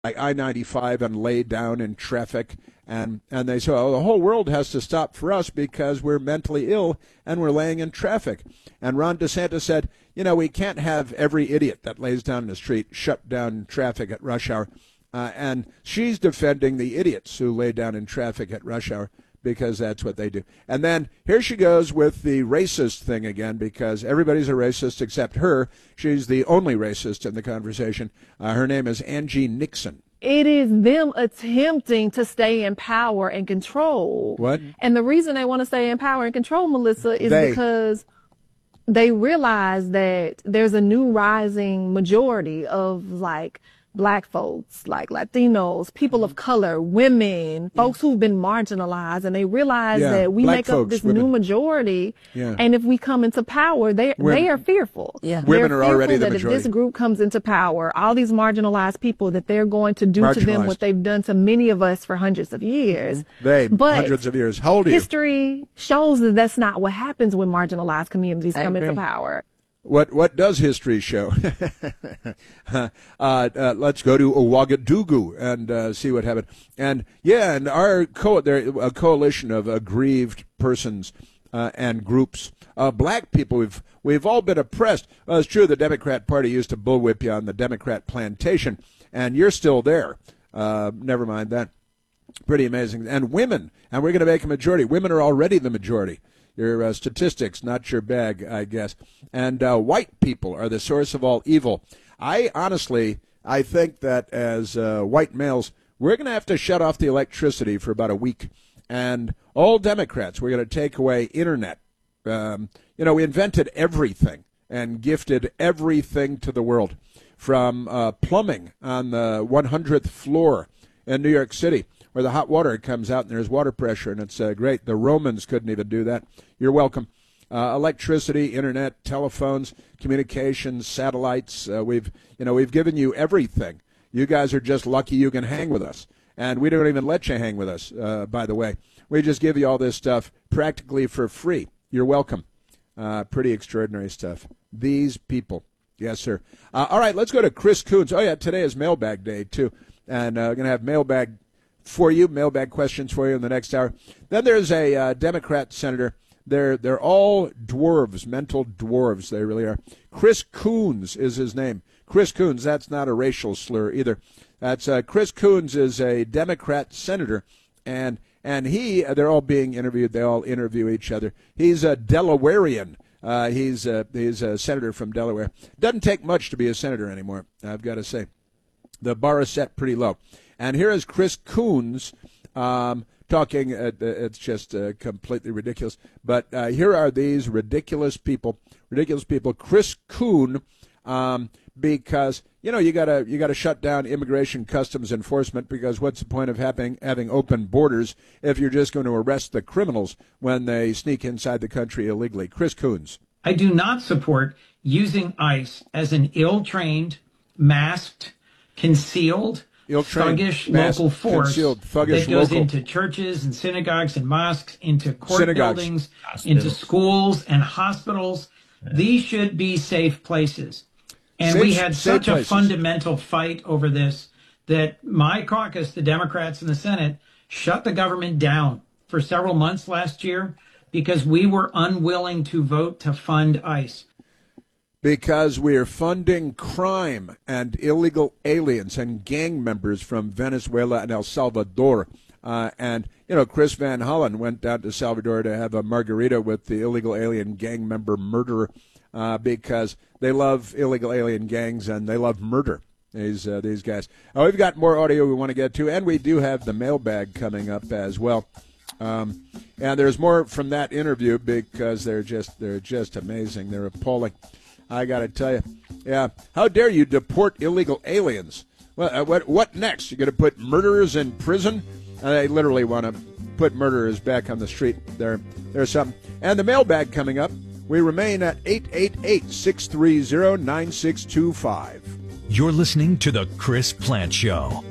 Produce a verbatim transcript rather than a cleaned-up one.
I ninety-five and lay down in traffic. And, and they say, oh, the whole world has to stop for us because we're mentally ill and we're laying in traffic. And Ron DeSantis said, you know, we can't have every idiot that lays down in the street shut down traffic at rush hour. Uh, and she's defending the idiots who lay down in traffic at rush hour because that's what they do. And then here she goes with the racist thing again, because everybody's a racist except her. She's the only racist in the conversation. Uh, her name is Angie Nixon. It is them attempting to stay in power and control. What? And the reason they want to stay in power and control, Melissa, is they. because they realize that there's a new rising majority of, like, Black folks, like Latinos, people of color, women, folks who've been marginalized, and they realize yeah, that we make folks, up this women. new majority, yeah. and if we come into power, they women. they are fearful. Yeah. They're Women are fearful already the that majority. If this group comes into power, all these marginalized people, that they're going to do to them what they've done to many of us for hundreds of years. They, but hundreds of years. How old are you? History shows that that's not what happens when marginalized communities I come agree. into power. What what does history show? uh, uh, let's go to Ouagadougou and uh, see what happened. And yeah, and our co there a coalition of aggrieved persons uh, and groups, uh, black people. We've we've all been oppressed. Well, it's true. The Democrat Party used to bullwhip you on the Democrat plantation, and you're still there. Uh, never mind that. Pretty amazing. And women, and we're going to make a majority. Women are already the majority. Your uh, statistics, not your bag, I guess. And uh, white people are the source of all evil. I honestly, I think that as uh, white males, we're going to have to shut off the electricity for about a week. And all Democrats, we're going to take away internet. Um, you know, we invented everything and gifted everything to the world, from uh, plumbing on the one hundredth floor in New York City, where the hot water comes out and there's water pressure, and it's uh, great. The Romans couldn't even do that. You're welcome. Uh, electricity, internet, telephones, communications, satellites. Uh, we've, you know, we've given you everything. You guys are just lucky you can hang with us, and we don't even let you hang with us. Uh, by the way, we just give you all this stuff practically for free. You're welcome. Uh, pretty extraordinary stuff. These people, yes, sir. Uh, all right, let's go to Chris Coons. Oh yeah, today is mailbag day too, and uh, we're gonna have mailbag for you, mailbag questions for you in the next hour. Then there's a uh, Democrat senator. They're they're all dwarves, mental dwarves. They really are. Chris Coons is his name. Chris Coons. That's not a racial slur either. That's uh, Chris Coons is a Democrat senator, and and he they're all being interviewed. They all interview each other. He's a Delawarean. Uh, he's a, he's a senator from Delaware. Doesn't take much to be a senator anymore, I've got to say. The bar is set pretty low. And here is Chris Coons um, talking. Uh, it's just uh, completely ridiculous. But uh, here are these ridiculous people, ridiculous people. Chris Coon, um, because you know you gotta you gotta shut down immigration customs enforcement, because what's the point of having having open borders if you're just going to arrest the criminals when they sneak inside the country illegally? Chris Coons. I do not support using ICE as an ill-trained, masked, concealed, thuggish local force that goes local. into churches and synagogues and mosques, into court Synagogues. buildings, Hospitals. into schools and hospitals. Yeah. These should be safe places. And Safe- we had safe such a places. fundamental fight over this that my caucus, the Democrats in the Senate, shut the government down for several months last year because we were unwilling to vote to fund ICE. Because we are funding crime and illegal aliens and gang members from Venezuela and El Salvador. Uh, and, you know, Chris Van Hollen went down to Salvador to have a margarita with the illegal alien gang member murderer uh, because they love illegal alien gangs and they love murder, these, uh, these guys. Uh, we've got more audio we want to get to, and we do have the mailbag coming up as well. Um, and there's more from that interview because they're just they're just amazing. They're appalling. I got to tell you, yeah. How dare you deport illegal aliens? Well, uh, what what next? You're going to put murderers in prison? Uh, they literally want to put murderers back on the street. There, there's something. And the mailbag coming up. We remain at eight eight eight, six three zero, nine six two five. You're listening to The Chris Plant Show.